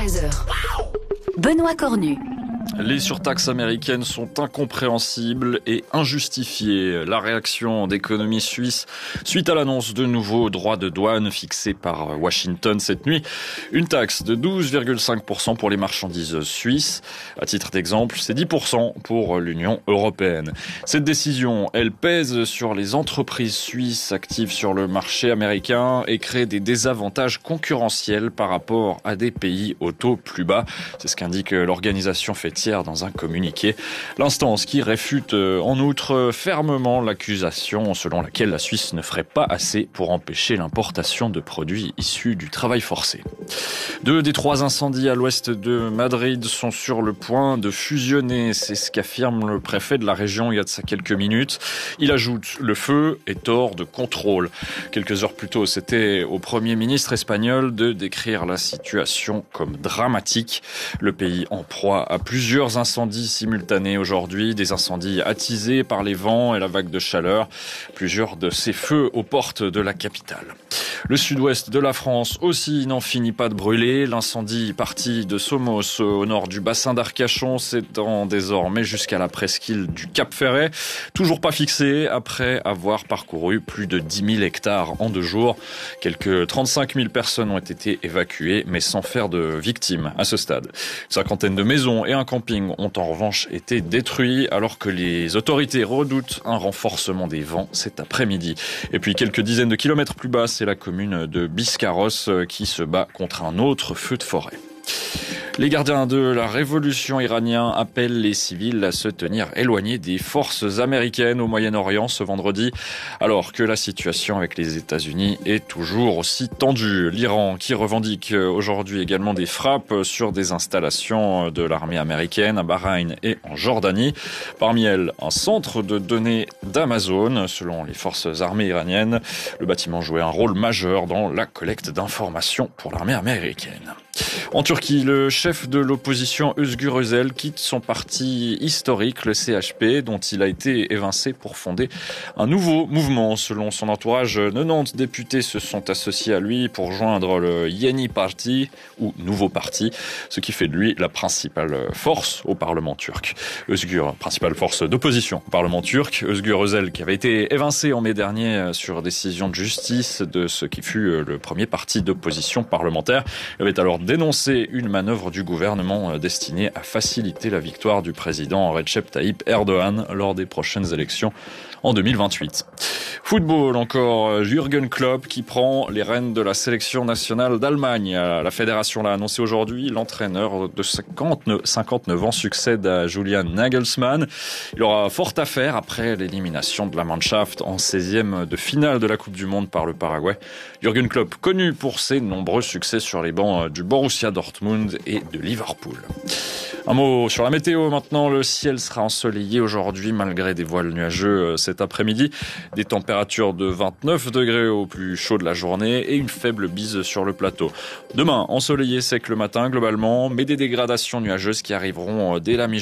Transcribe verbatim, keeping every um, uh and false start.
treize heures. Benoît Cornu. Les surtaxes américaines sont incompréhensibles et injustifiées. La réaction d'économie suisse suite à l'annonce de nouveaux droits de douane fixés par Washington cette nuit. Une taxe de douze virgule cinq pour cent pour les marchandises suisses. À titre d'exemple, c'est dix pour cent pour l'Union européenne. Cette décision, elle pèse sur les entreprises suisses actives sur le marché américain et crée des désavantages concurrentiels par rapport à des pays au taux plus bas. C'est ce qu'indique l'organisation fêtière dans un communiqué. L'instance qui réfute en outre fermement l'accusation selon laquelle la Suisse ne ferait pas assez pour empêcher l'importation de produits issus du travail forcé. Deux des trois incendies à l'ouest de Madrid sont sur le point de fusionner. C'est ce qu'affirme le préfet de la région il y a de ça quelques minutes. Il ajoute: le feu est hors de contrôle. Quelques heures plus tôt, c'était au Premier ministre espagnol de décrire la situation comme dramatique. Le pays en proie à plusieurs incendies simultanés aujourd'hui, des incendies attisés par les vents et la vague de chaleur. Plusieurs de ces feux aux portes de la capitale. Le sud-ouest de la France aussi n'en finit pas de brûler. L'incendie parti de Somos au nord du bassin d'Arcachon s'étend désormais jusqu'à la presqu'île du Cap-Ferret. Toujours pas fixé après avoir parcouru plus de dix mille hectares en deux jours. Quelques trente-cinq mille personnes ont été évacuées, mais sans faire de victimes à ce stade. Une cinquantaine de maisons et un camping ont en revanche été détruits alors que les autorités redoutent un renforcement des vents cet après-midi. Et puis quelques dizaines de kilomètres plus bas, c'est la commune de Biscarrosse qui se bat contre un autre feu de forêt. Les gardiens de la révolution iranienne appellent les civils à se tenir éloignés des forces américaines au Moyen-Orient ce vendredi, alors que la situation avec les États-Unis est toujours aussi tendue. L'Iran qui revendique aujourd'hui également des frappes sur des installations de l'armée américaine à Bahreïn et en Jordanie. Parmi elles, un centre de données d'Amazon. Selon les forces armées iraniennes, le bâtiment jouait un rôle majeur dans la collecte d'informations pour l'armée américaine. En Turquie, le chef de l'opposition Özgür Özel quitte son parti historique, le C H P, dont il a été évincé pour fonder un nouveau mouvement. Selon son entourage, quatre-vingt-dix députés se sont associés à lui pour joindre le Yeni Parti, ou Nouveau Parti, ce qui fait de lui la principale force au Parlement turc. Özgür, principale force d'opposition au Parlement turc, Özgür Özel, qui avait été évincé en mai dernier sur décision de justice de ce qui fut le premier parti d'opposition parlementaire, avait alors dénoncé une manœuvre du gouvernement destinée à faciliter la victoire du président Recep Tayyip Erdogan lors des prochaines élections en deux mille vingt-huit. Football encore, Jürgen Klopp qui prend les rênes de la sélection nationale d'Allemagne. La fédération l'a annoncé aujourd'hui. L'entraîneur de cinquante-neuf ans succède à Julian Nagelsmann. Il aura fort à faire après l'élimination de la Mannschaft en seizième de finale de la Coupe du Monde par le Paraguay. Jürgen Klopp, connu pour ses nombreux succès sur les bancs du Borussia Dortmund et de Liverpool. Un mot sur la météo maintenant. Le ciel sera ensoleillé aujourd'hui malgré des voiles nuageux cet après-midi. Des températures de vingt-neuf degrés au plus chaud de la journée et une faible bise sur le plateau. Demain, ensoleillé sec le matin globalement, mais des dégradations nuageuses qui arriveront dès la mi-journée.